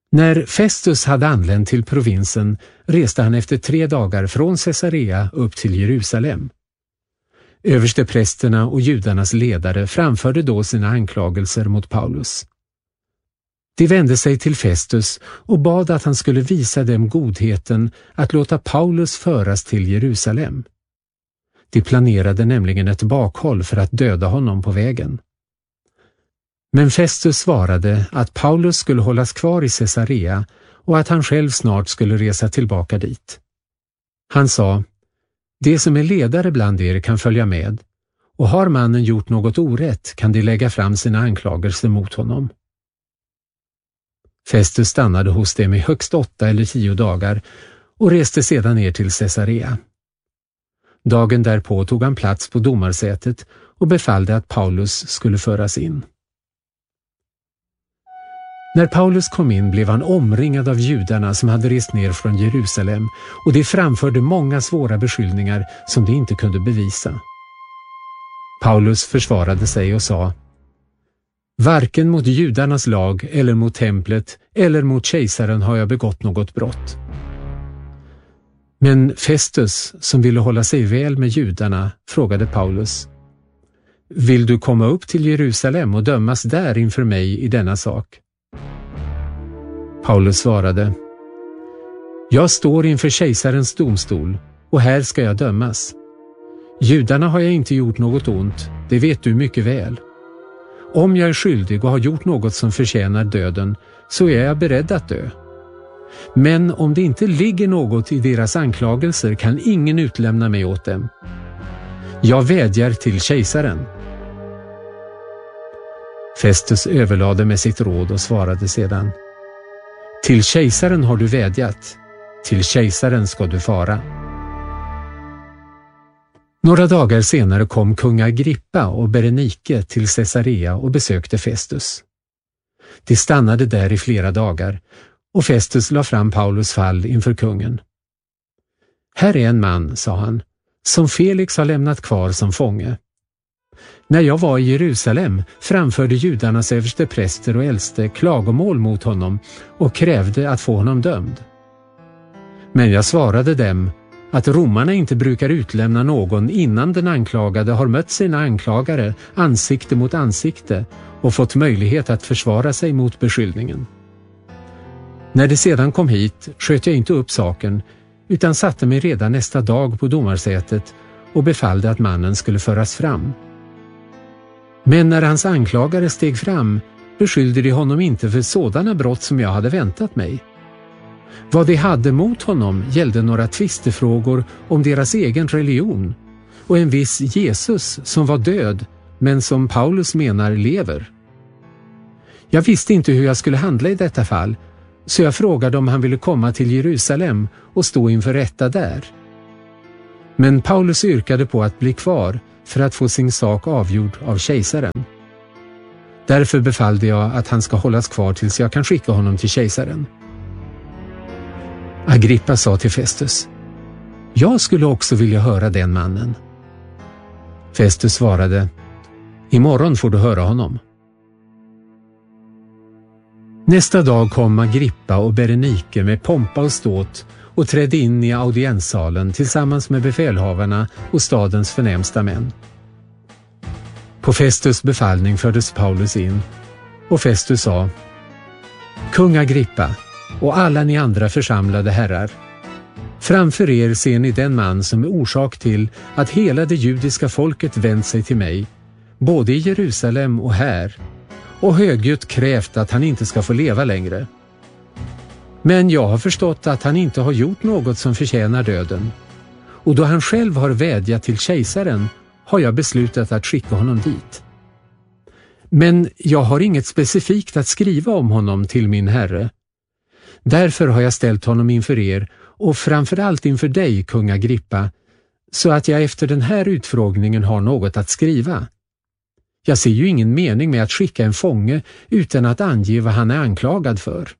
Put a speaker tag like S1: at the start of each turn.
S1: När Festus hade anlänt till provinsen reste han efter 3 dagar från Caesarea upp till Jerusalem. Översteprästerna och judarnas ledare framförde då sina anklagelser mot Paulus. De vände sig till Festus och bad att han skulle visa dem godheten att låta Paulus föras till Jerusalem. De planerade nämligen ett bakhåll för att döda honom på vägen. Men Festus svarade att Paulus skulle hållas kvar i Caesarea och att han själv snart skulle resa tillbaka dit. Han sa: "De som är ledare bland er kan följa med, och har mannen gjort något orätt kan de lägga fram sina anklagelser mot honom." Festus stannade hos dem i högst 8 eller 10 dagar och reste sedan ner till Caesarea. Dagen därpå tog han plats på domarsätet och befallde att Paulus skulle föras in. När Paulus kom in blev han omringad av judarna som hade rest ner från Jerusalem, och de framförde många svåra beskyllningar som de inte kunde bevisa. Paulus försvarade sig och sa: "Varken mot judarnas lag eller mot templet eller mot kejsaren har jag begått något brott." Men Festus, som ville hålla sig väl med judarna, frågade Paulus: "Vill du komma upp till Jerusalem och dömas där inför mig i denna sak?" Paulus svarade: "Jag står inför kejsarens domstol, och här ska jag dömas. Judarna har jag inte gjort något ont, det vet du mycket väl. Om jag är skyldig och har gjort något som förtjänar döden, så är jag beredd att dö. Men om det inte ligger något i deras anklagelser kan ingen utlämna mig åt dem. Jag vädjar till kejsaren." Festus överlade med sitt råd och svarade sedan: "Till kejsaren har du vädjat, till kejsaren ska du fara." Några dagar senare kom kung Agrippa och Berenike till Caesarea och besökte Festus. De stannade där i flera dagar, och Festus la fram Paulus fall inför kungen. "Här är en man", sa han, "som Felix har lämnat kvar som fånge. När jag var i Jerusalem framförde judarnas överstepräster och äldste klagomål mot honom och krävde att få honom dömd. Men jag svarade dem att romarna inte brukar utlämna någon innan den anklagade har mött sina anklagare ansikte mot ansikte och fått möjlighet att försvara sig mot beskyllningen. När det sedan kom hit sköt jag inte upp saken, utan satte mig redan nästa dag på domarsätet och befallde att mannen skulle föras fram. Men när hans anklagare steg fram beskyllde de honom inte för sådana brott som jag hade väntat mig. Vad de hade mot honom gällde några tvistefrågor om deras egen religion och en viss Jesus som var död men som Paulus menar lever. Jag visste inte hur jag skulle handla i detta fall, så jag frågade om han ville komma till Jerusalem och stå inför rätta där. Men Paulus yrkade på att bli kvar för att få sin sak avgjord av kejsaren. Därför befallde jag att han ska hållas kvar tills jag kan skicka honom till kejsaren." Agrippa sa till Festus: "Jag skulle också vilja höra den mannen." Festus svarade: "Imorgon får du höra honom." Nästa dag kom Agrippa och Berenike med pompa och ståt och trädde in i audienssalen tillsammans med befälhavarna och stadens förnämsta män. På Festus befallning fördes Paulus in, och Festus sa: "Kung Agrippa och alla ni andra församlade herrar, framför er ser ni den man som är orsak till att hela det judiska folket vänt sig till mig, både i Jerusalem och här, och högljutt krävt att han inte ska få leva längre. Men jag har förstått att han inte har gjort något som förtjänar döden, och då han själv har vädjat till kejsaren har jag beslutat att skicka honom dit. Men jag har inget specifikt att skriva om honom till min herre. Därför har jag ställt honom inför er och framförallt inför dig, kung Agrippa, så att jag efter den här utfrågningen har något att skriva. Jag ser ju ingen mening med att skicka en fånge utan att ange vad han är anklagad för."